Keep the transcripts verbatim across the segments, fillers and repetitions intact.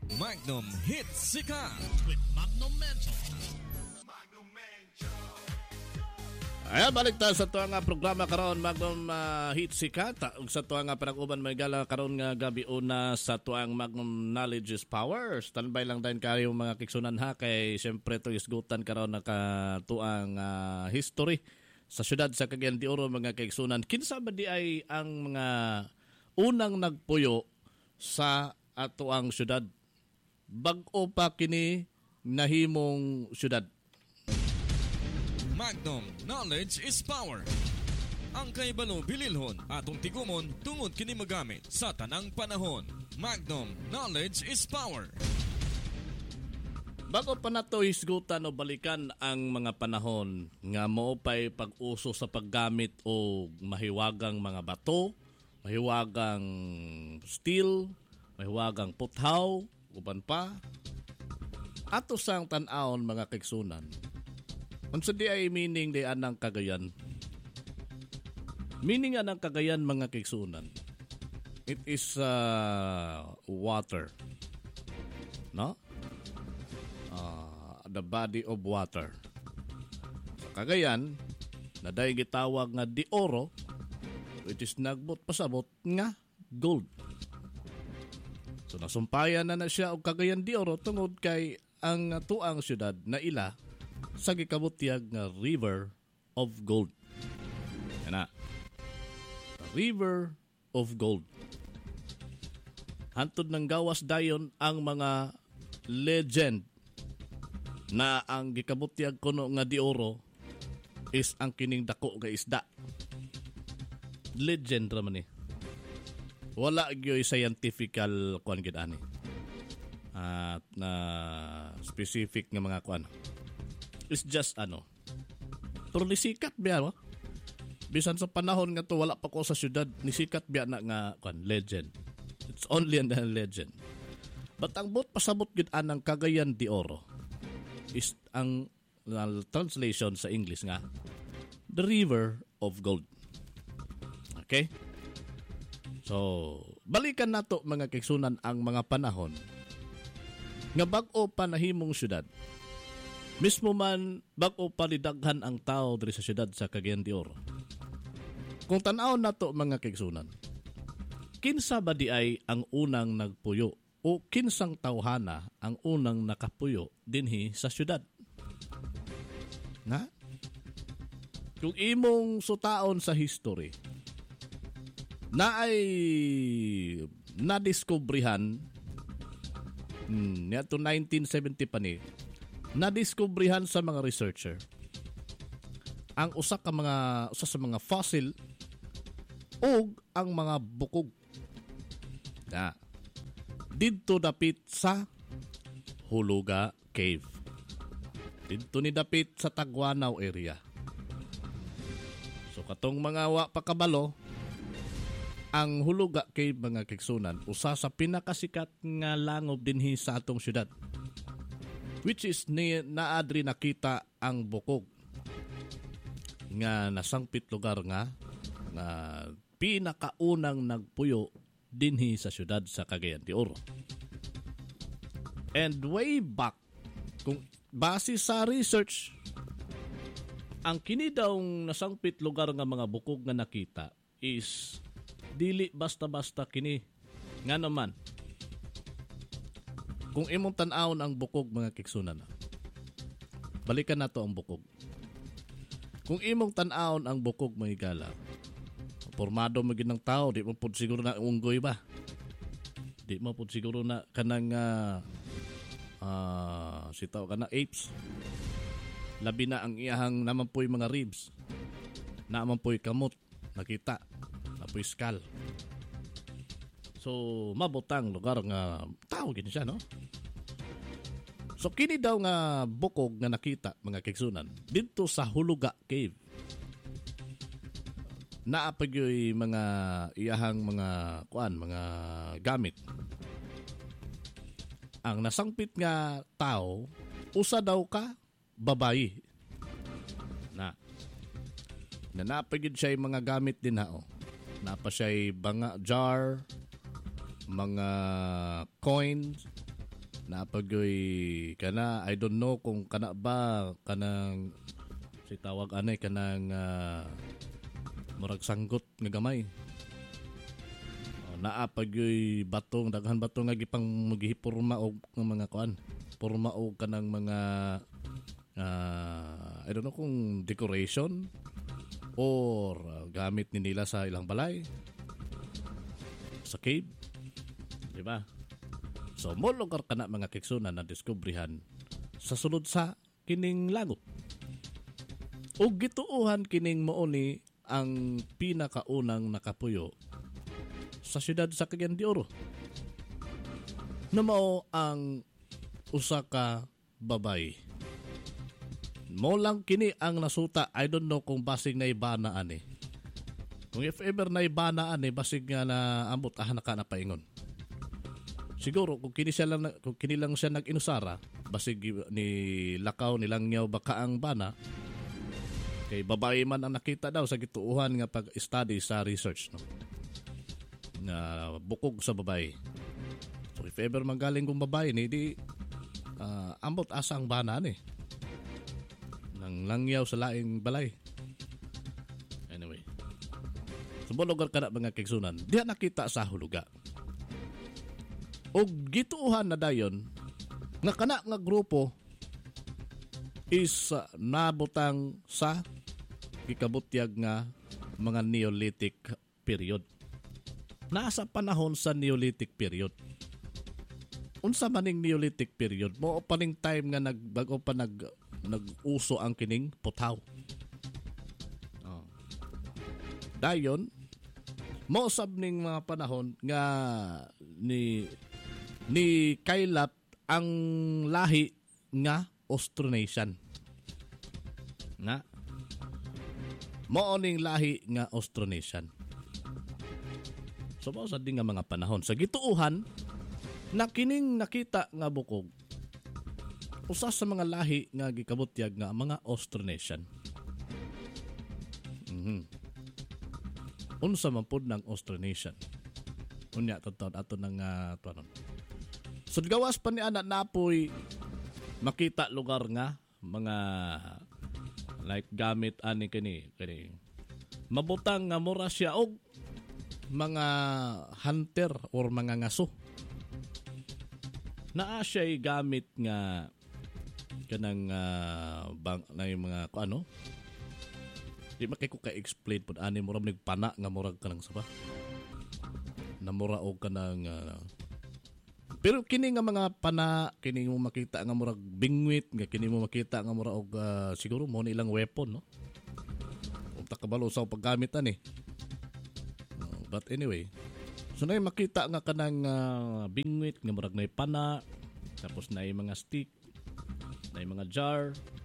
Magnum Hits Sikat with Magnum Mental. Ayan, balik tayo sa tuwa nga programa karon Magnum uh, Hits Sikat. Sa tuwa nga panag-uban may gala karon nga gabi una sa tuwang Magnum Knowledge is Power. Standby lang din kayo mga kiksunan ha, kay siyempre to isgutan karon na katuang uh, history sa syudad sa Cagayan de Oro mga kiksunan. Kinsa ba di ay ang mga unang nagpuyo sa atuang syudad? Bag-o pa kini nahimong syudad. Magnum Knowledge is Power. Ang kaibalo bililhon atong tigumon tungod kini magamit sa tanang panahon. Magnum Knowledge is Power. Bago pa nato hisgutan o balikan ang mga panahon nga mao pay pag-uso sa paggamit o mahiwagang mga bato, mahiwagang steel, mahiwagang puthaw, uban pa. Ato sang tan-awon mga kigsunan. Unsa di ay meaning di anang Cagayan? Meaning anang Cagayan mga kigsunan. It is uh, water. No? Uh, the body of water. Sa Cagayan, na dahi gitawag nga de oro, which is nagbot pasabot nga gold. So nasumpayan na na siya og Cagayan de Oro tungod kay ang tuang syudad na ila sa gikabutyag nga River of Gold. Yan na. River of Gold. Hantod ng gawas dayon ang mga legend na ang gikabutyag kuno nga de oro is ang kining dako nga isda. Legend ra man eh. Wala gyoy scientifical kuan gid ani. At na specific nga mga kuan. It's just ano. Pero nisikat biya no? Bisan sa panahon nga to wala pa ko sa syudad, nisikat biya na nga kuan legend. It's only an legend. But ang bot pasabot gid anang Cagayan de Oro is ang uh, translation sa English nga the River of Gold. Okay? So, balikan nato mga kigsunan ang mga panahon nga bag-o pa nahimong syudad. Mismo man bag-o pa lidaghan ang tao diri sa syudad sa Cagayan de Oro. Kung tan-awon nato mga kigsunan, kinsa ba di ay ang unang nagpuyo o kinsang tawhana ang unang nakapuyo dinhi sa syudad? Na? Kung imong sutaon sa history, na ay nadiskubrihan hmm, niadto nineteen seventy pa ni nadiskubrihan sa mga researcher ang usa ka mga usa sa mga fossil ug ang mga bukog na didto dapit sa Huluga Cave. Didto ni dapit sa Tagwanaw area. So katong mga wa pa kabalo, ang Huluga Cave mga kigsunan usa sa pinakasikat nga langob dinhi sa atong syudad, which is ni naadri nakita ang bukog nga nasangpit lugar nga nga pinakaunang nagpuyo dinhi sa syudad sa Cagayan de Oro. And way back, kung base sa research, ang kini daw nasangpit lugar nga mga bukog nga nakita is dili basta-basta kini. Nga naman, kung imong tan-awon ang bukog mga kigsunan, balikan nato ang bukog. Kung imong tan-awon ang bukog mga igala, formado mo ginang tao, di mo po siguro na unggoy ba? Di mo po siguro na kanang uh, uh, sitaw ka na apes. Labi na ang iyahang naman po'y mga ribs. Naman po'y kamot. Nakita. Napo'y skull. So, mabutang lugar nga tao gini siya, no? So, kini daw nga bukog nga nakita, mga kigsunan, dito sa Huluga Cave. Naapagyoy mga iyahang mga kuan, mga gamit. Ang nasangpit nga tao, usa daw ka babayi. Na. Na napagid siya yung mga gamit din ha, oh. Napa siya banga jar, mga coins, napagoy kana I don't know kung kana ba kanang si tawag anay kanang uh, murag sanggot nga gamay. O, naapagoy batong daghan batong nga gipang magihipurma og mga kuan. Porma og kanang mga uh, I don't know kung decoration or uh, gamit ni nila sa ilang balay sa cave. Di ba? So, mo lugar ka na mga kiksunan na diskubrihan sa sulod sa kining langop. O gituuhan kining mooni ang pinakaunang nakapuyo sa siyudad sa Cagayan de Oro. Na mao ang usa ka babay. Mo lang kini ang nasuta. I don't know kung basig na ibana ani. Kung if ever na ibana ani, basig nga na ambot ah naka na paingon. Siguro kung kini siya lang kung kini lang siya nag-inusara, basig ni lakaw nilangyaw baka ang bana. Kay babae man ang nakita daw sa gituuhan nga pag-study sa research no. Na bukog sa babae. So if ever manggaling kung babae ni di uh, ambot asa ang bana ni. Nang langyaw sa laing balay. Anyway. Sa lugar ka na mga kigsunan, diha nakita sa huluga. O gituuhan na dayon nga kana nga grupo is uh, nabutang sa gikabutyag nga mga Neolithic period. Nasa panahon sa Neolithic period. Unsa maning Neolithic period mo paning time nga nagbago pa nag nag-uso ang kining putaw. Oh. Dayon mo sab ning mga panahon nga ni ni kaylap ang lahi nga Austronesian. Na mo ning lahi nga Austronesian. So mao sad nga mga panahon sa gituuhan na kining nakita nga bukog usa sa mga lahi nga gikabutyag nga mga Austronesian. Mhm. Unsa man pud ng Austronesian? Unya taw ato nang uh, tuanon. Sud gawas pa ni ana napoy makita lugar nga mga like gamit ani kini kini mabutang nga mura siya og mga hunter or mga ngaso. Naa siya gamit nga kanang uh, bang na yung mga ano di makay ko ka-explain pud ani murag nagpana nga murag kanang saba na mura og kanang uh, pero kini nga mga pana kini mo makita nga murag bingwit nga kini mo makita nga mura og uh, siguro mo na ilang weapon no ug takabalo sa paggamit ani uh, but anyway so na makita nga kanang uh, bingwit nga murag nay pana tapos nay mga stick nay mga jar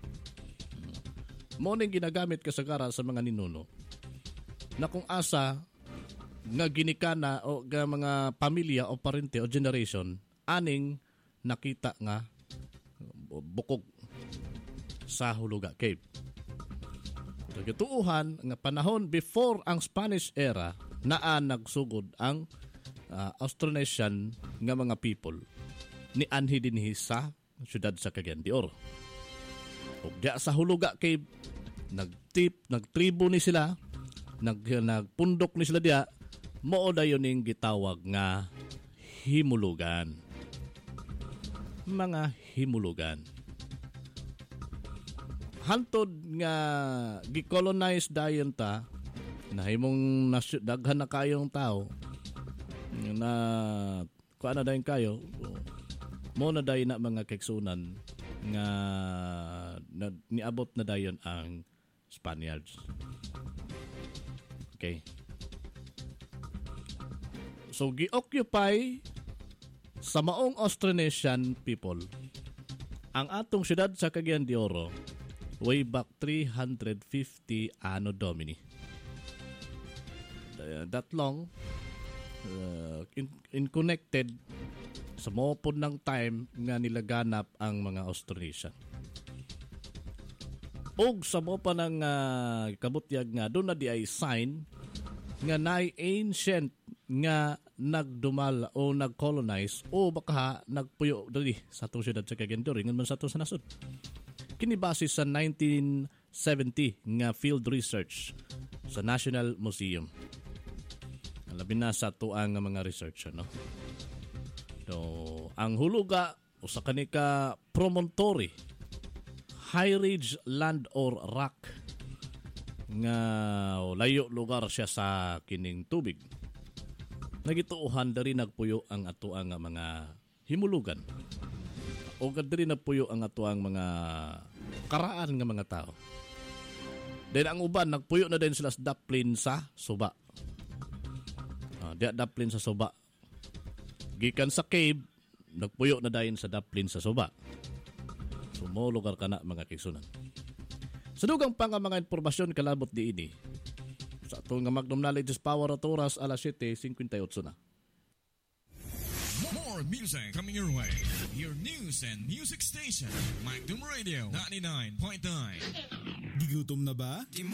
mo ning ginagamit kasagara sa mga ninuno na kung asa nga ginikana o nga mga pamilya o parente o generation aning nakita nga bukog sa Huluga Cave. So, gituuhan nga panahon before ang Spanish era naa nagsugod ang uh, Austronesian nga mga people ni anhi dinhi sa siyudad sa Cagayan de Oro. Ug diya sa Huluga Cave nagtip nagtribo ni sila nag nagpundok ni sila diya mao dayon ning gitawag nga himulugan. Mga himulugan. Hantod nga gi-colonize dayon ta nahimong daghan na kayong tao na kuan na dayon kayo mo na dayon na mga keksunan nga na, niabot na dayon ang Spaniards. Okay. So, gi-occupy sa maong Austronesian people ang atong siyudad sa Cagayan de Oro way back three hundred fifty Anno Domini. Uh, that long, uh, in, in connected sa mopod ng time nga nilaganap ang mga Austronesian. Og sa mo pa ng uh, kabutyag nga doon na di ay sign nga naay ancient nga nagdumal o nag-colonize o baka nagpuyo dali sa atong syudad sa Cagayan ringan man sa atong sa nasod. Kini base sa nineteen seventy nga field research sa National Museum. Labi na sa tuang nga mga research ano. So, ang huluga o sa kanika promontory, high ridge land or rock nga layo lugar siya sa kining tubig. Nagituuhan dari nagpuyo ang atuang nga mga himulugan. O kadiri nagpuyo ang atuang mga karaan nga mga tao. Then ang uban nagpuyo na din sila sa daplin sa suba. Uh, Diya daplin sa suba. Gikan sa cave, nagpuyo na dayon sa daplin sa suba. So mo lugar ka na mga kisunan. Sa dugang pa nga mga impormasyon kalabot di ini. Sa atong nga Magnum Knowledge is Power at oras alas siyete fifty-eight na. More music coming your way. Your news and music station, Magnum Radio ninety-nine point nine. Gigutom na ba?